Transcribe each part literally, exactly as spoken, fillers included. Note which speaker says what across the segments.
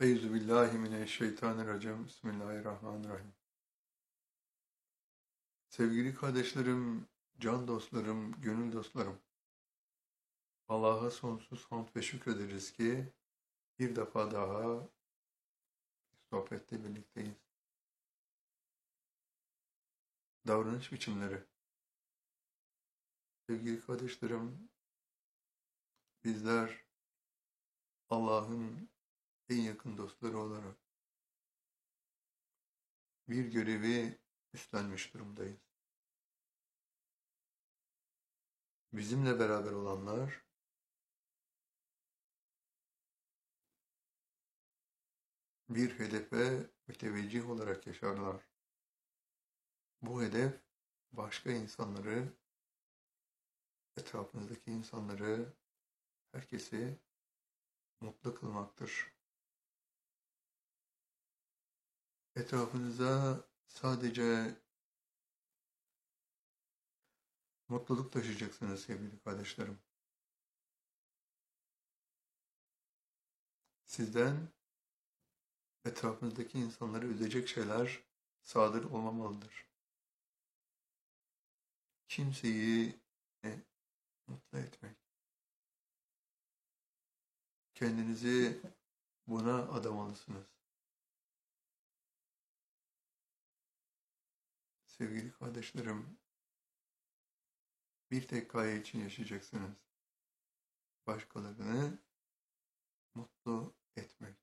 Speaker 1: Euzubillahimineşşeytanirracim. Bismillahirrahmanirrahim. Sevgili kardeşlerim, can dostlarım, gönül dostlarım. Allah'a sonsuz hamd ve şükrederiz ki bir defa daha sohbette birlikteyiz. Davranış biçimleri. Sevgili kardeşlerim, bizler Allah'ın en yakın dostları olarak bir görevi üstlenmiş durumdayız. Bizimle beraber olanlar bir hedefe müteveccih olarak yaşarlar. Bu hedef başka insanları, etrafınızdaki insanları, herkesi mutlu kılmaktır. Etrafınıza sadece mutluluk taşıyacaksınız sevgili kardeşlerim. Sizden etrafınızdaki insanları üzecek şeyler sadır olmamalıdır. Kimseyi mutlu etmek. Kendinizi buna adamalısınız. Sevgili kardeşlerim, bir tek gaye için yaşayacaksınız. Başkalarını mutlu etmek.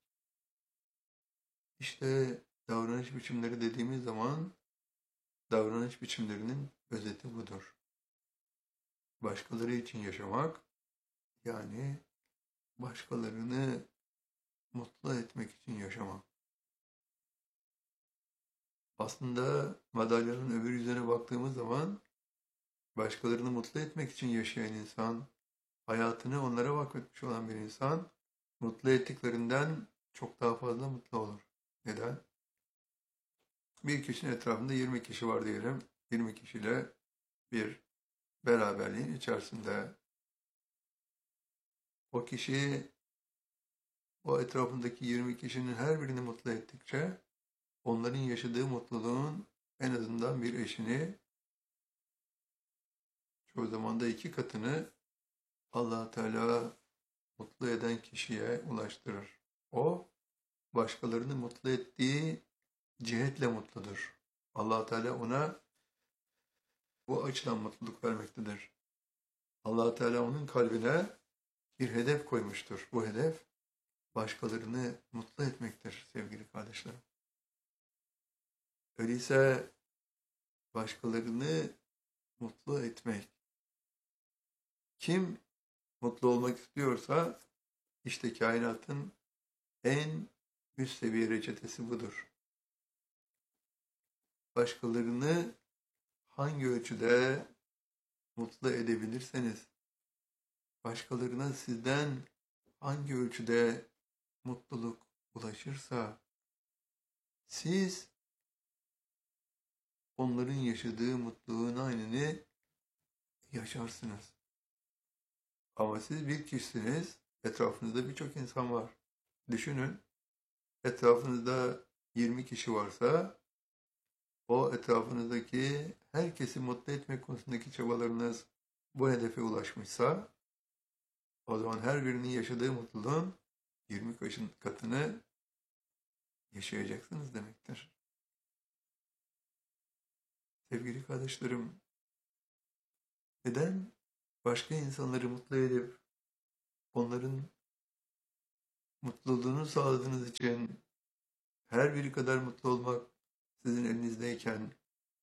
Speaker 1: İşte davranış biçimleri dediğimiz zaman davranış biçimlerinin özeti budur. Başkaları için yaşamak, yani başkalarını mutlu etmek için yaşamak. Aslında madalyonun öbür yüzüne baktığımız zaman başkalarını mutlu etmek için yaşayan insan, hayatını onlara vakfetmiş olan bir insan, mutlu ettiklerinden çok daha fazla mutlu olur. Neden? Bir kişinin etrafında yirmi kişi var diyelim. yirmi kişiyle bir beraberliğin içerisinde. O kişi, o etrafındaki yirmi kişinin her birini mutlu ettikçe, onların yaşadığı mutluluğun en azından bir eşini, çoğu zaman da iki katını Allah Teala mutlu eden kişiye ulaştırır. O, başkalarını mutlu ettiği cihetle mutludur. Allah Teala ona bu açıdan mutluluk vermektedir. Allah Teala onun kalbine bir hedef koymuştur. Bu hedef başkalarını mutlu etmektir sevgili kardeşlerim. Öyleyse başkalarını mutlu etmek. Kim mutlu olmak istiyorsa işte kainatın en üst seviye reçetesi budur. Başkalarını hangi ölçüde mutlu edebilirseniz, başkalarına sizden hangi ölçüde mutluluk ulaşırsa, siz onların yaşadığı mutluluğun aynını yaşarsınız. Ama siz bir kişisiniz, etrafınızda birçok insan var. Düşünün, etrafınızda yirmi kişi varsa, o etrafınızdaki herkesi mutlu etmek konusundaki çabalarınız bu hedefe ulaşmışsa, o zaman her birinin yaşadığı mutluluğun yirmi katını yaşayacaksınız demektir. Sevgili kardeşlerim, neden başka insanları mutlu edip onların mutluluğunu sağladığınız için her biri kadar mutlu olmak sizin elinizdeyken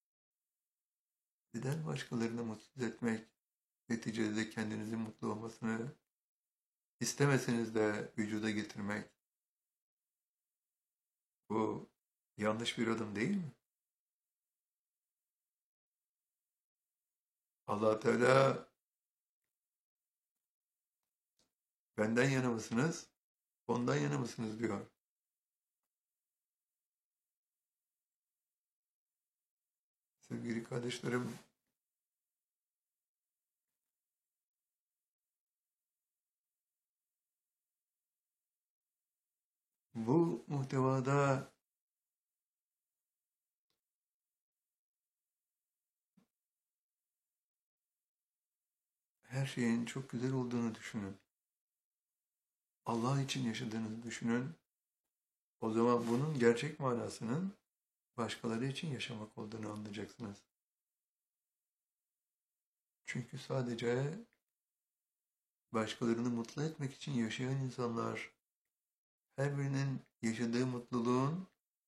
Speaker 1: neden başkalarını mutsuz etmek, neticede kendinizin mutlu olmasını istemeseniz de vücuda getirmek, bu yanlış bir adım değil mi? Allah Teala benden yana mısınız, ondan yana mısınız diyor. Sevgili kardeşlerim, Bu muhtevada her şeyin çok güzel olduğunu düşünün. Allah için yaşadığınızı düşünün. O zaman bunun gerçek manasının başkaları için yaşamak olduğunu anlayacaksınız. Çünkü sadece başkalarını mutlu etmek için yaşayan insanlar, her birinin yaşadığı mutluluğun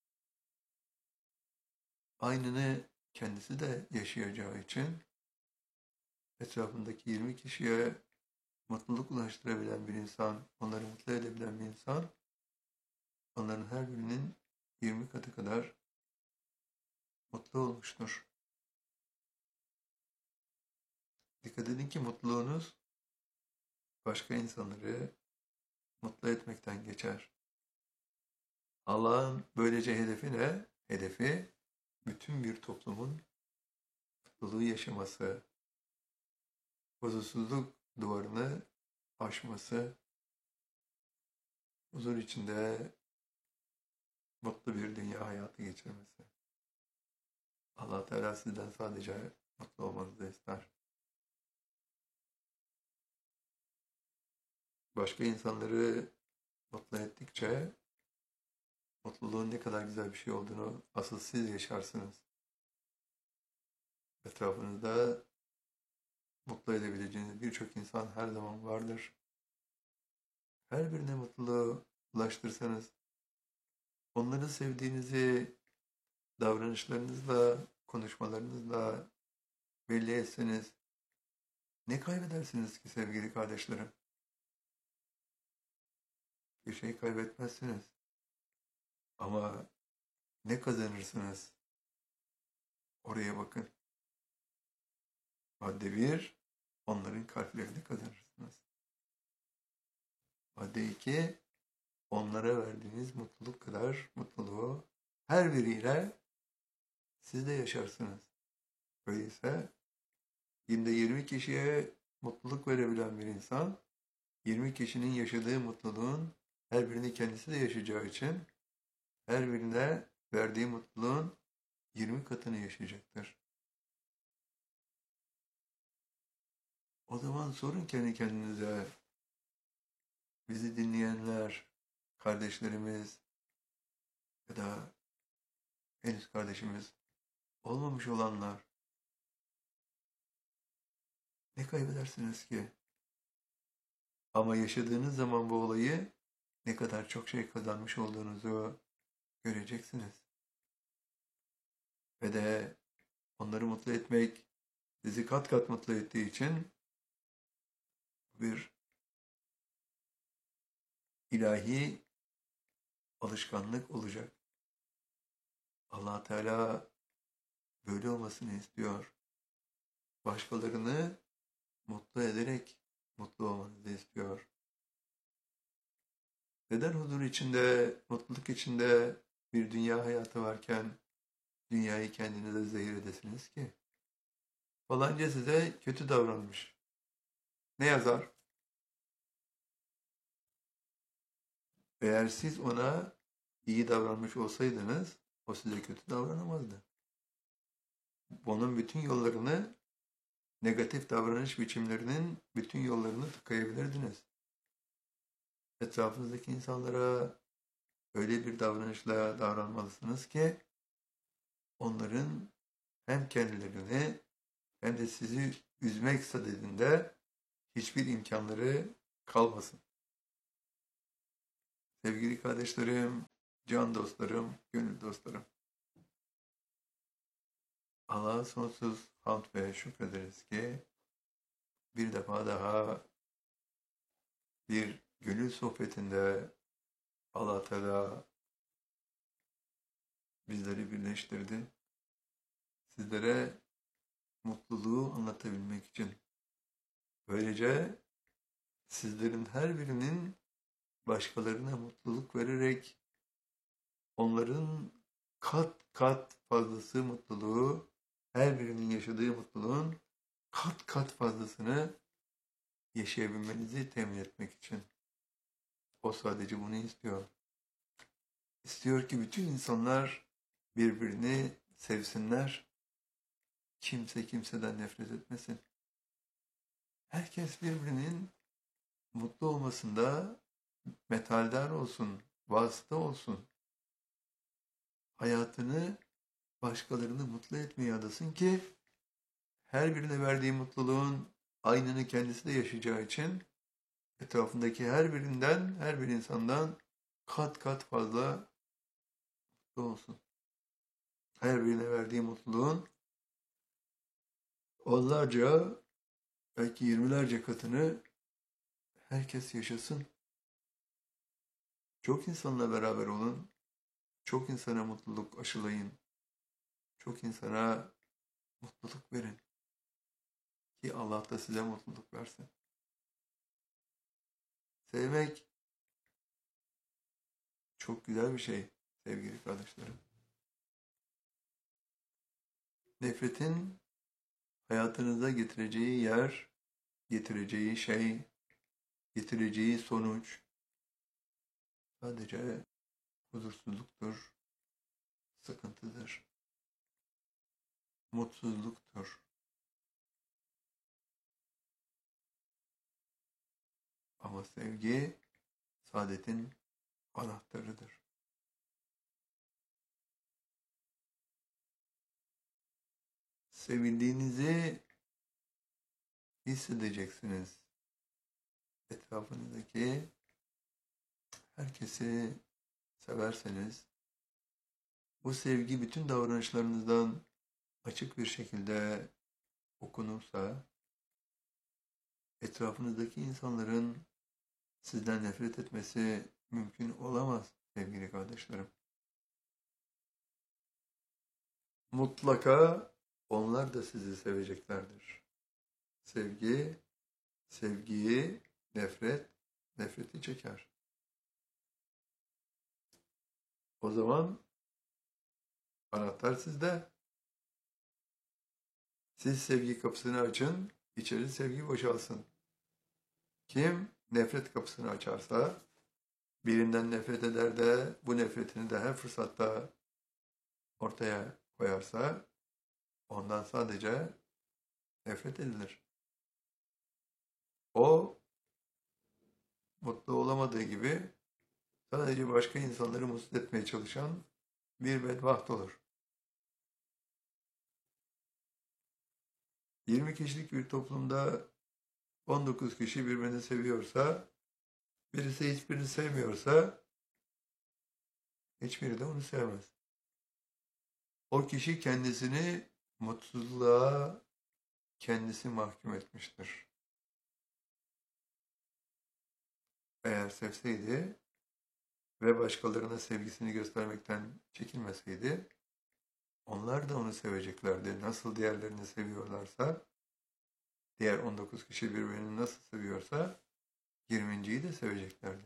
Speaker 1: aynını kendisi de yaşayacağı için etrafındaki yirmi kişiye mutluluk ulaştırabilen bir insan, onları mutlu edebilen bir insan, onların her birinin yirmi katı kadar mutlu olmuştur. Dikkat edin ki mutluluğunuz başka insanları mutlu etmekten geçer. Allah'ın böylece hedefi ne? Hedefi bütün bir toplumun mutluluğu yaşaması, huzursuzluk duvarını aşması, huzur içinde mutlu bir dünya hayatı geçirmesi. Allah Teala sizden sadece mutlu olmanızı ister. Başka insanları mutlu ettikçe mutluluğun ne kadar güzel bir şey olduğunu asıl siz yaşarsınız. Etrafınızda mutlu edebileceğiniz birçok insan her zaman vardır. Her birine mutluluğu ulaştırsanız, onları sevdiğinizi davranışlarınızla, konuşmalarınızla belli etseniz, ne kaybedersiniz ki sevgili kardeşlerim? Bir şey kaybetmezsiniz. Ama ne kazanırsınız? Oraya bakın. Madde bir, onların kalplerini kazanırsınız. Madde iki, onlara verdiğiniz mutluluk kadar mutluluğu her biriyle siz de yaşarsınız. Öyleyse günde yirmi kişiye mutluluk verebilen bir insan, yirmi kişinin yaşadığı mutluluğun her birini kendisi de yaşayacağı için her birine verdiği mutluluğun yirmi katını yaşayacaktır. O zaman sorun kendi kendinize, bizi dinleyenler, kardeşlerimiz ya da henüz kardeşimiz olmamış olanlar, ne kaybedersiniz ki? Ama yaşadığınız zaman bu olayı ne kadar çok şey kazanmış olduğunuzu göreceksiniz. Ve de onları mutlu etmek sizi kat kat mutlu ettiği için bir ilahi alışkanlık olacak. Allah Teala böyle olmasını istiyor. Başkalarını mutlu ederek mutlu olmanızı istiyor. Neden huzur içinde, mutluluk içinde bir dünya hayatı varken dünyayı kendinize zehir edesiniz ki? Falanca size kötü davranmış. Ne yazar? Eğer siz ona iyi davranmış olsaydınız, o size kötü davranamazdı. Onun bütün yollarını, negatif davranış biçimlerinin bütün yollarını tıkayabilirdiniz. Etrafınızdaki insanlara öyle bir davranışla davranmalısınız ki, onların hem kendilerini hem de sizi üzmek sadedinde hiçbir imkanları kalmasın. Sevgili kardeşlerim, can dostlarım, gönül dostlarım. Allah'a sonsuz hamd ve şükrederiz ki bir defa daha bir gönül sohbetinde Allah Teala bizleri birleştirdi. Sizlere mutluluğu anlatabilmek için. Böylece sizlerin her birinin başkalarına mutluluk vererek onların kat kat fazlası mutluluğu, her birinin yaşadığı mutluluğun kat kat fazlasını yaşayabilmenizi temin etmek için. O sadece bunu istiyor. İstiyor ki bütün insanlar birbirini sevsinler. Kimse kimseden nefret etmesin. Herkes birbirinin mutlu olmasında metaldar olsun, vasıta olsun. Hayatını başkalarını mutlu etmeye adasın ki her birine verdiği mutluluğun aynını kendisi de yaşayacağı için etrafındaki her birinden, her bir insandan kat kat fazla mutlu olsun. Her birine verdiği mutluluğun onlarca, belki yirmilerce katını herkes yaşasın. Çok insanla beraber olun. Çok insana mutluluk aşılayın. Çok insana mutluluk verin. Ki Allah da size mutluluk versin. Sevmek çok güzel bir şey sevgili kardeşlerim. Nefretin hayatınıza getireceği yer, getireceği şey, getireceği sonuç sadece huzursuzluktur, sıkıntıdır, mutsuzluktur. Ama sevgi saadetin anahtarıdır. Sevildiğinizi hissedeceksiniz. Etrafınızdaki herkesi severseniz, bu sevgi bütün davranışlarınızdan açık bir şekilde okunursa, etrafınızdaki insanların sizden nefret etmesi mümkün olamaz sevgili kardeşlerim. Mutlaka onlar da sizi seveceklerdir. Sevgi, sevgiyi, nefret, nefreti çeker. O zaman anahtar sizde. Siz sevgi kapısını açın, içeri sevgi boşalsın. Kim nefret kapısını açarsa, birinden nefret eder de bu nefretini de her fırsatta ortaya koyarsa, ondan sadece nefret edilir. O mutlu olamadığı gibi sadece başka insanları mutsuz etmeye çalışan bir bedbaht olur. yirmi kişilik bir toplumda on dokuz kişi birbirini seviyorsa, birisi hiçbirini sevmiyorsa, hiçbiri de onu sevmez. O kişi kendisini mutsuzluğa kendisi mahkum etmiştir. Eğer sevseydi ve başkalarına sevgisini göstermekten çekinmeseydi, onlar da onu seveceklerdi. Nasıl diğerlerini seviyorlarsa, diğer on dokuz kişi birbirini nasıl seviyorsa, yirminciyi de seveceklerdi.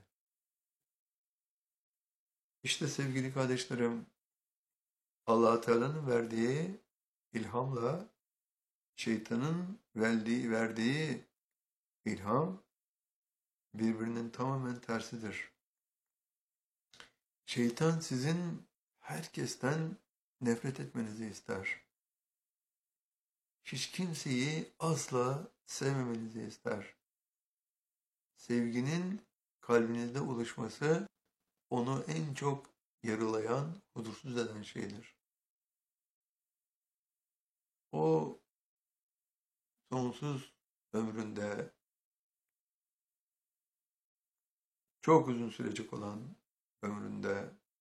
Speaker 1: İşte sevgili kardeşlerim, Allah Teala'nın verdiği ilhamla şeytanın verdiği, verdiği ilham birbirinin tamamen tersidir. Şeytan sizin herkesten nefret etmenizi ister. Hiç kimseyi asla sevmemenizi ister. Sevginin kalbinizde oluşması onu en çok yarılayan, huzursuz eden şeydir. O sonsuz ömründe çok uzun sürecek olan ömründe